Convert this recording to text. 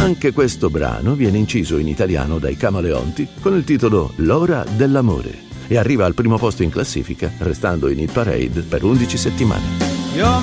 Anche questo brano viene inciso in italiano dai Camaleonti con il titolo L'ora dell'amore e arriva al primo posto in classifica, restando in hit parade per 11 settimane.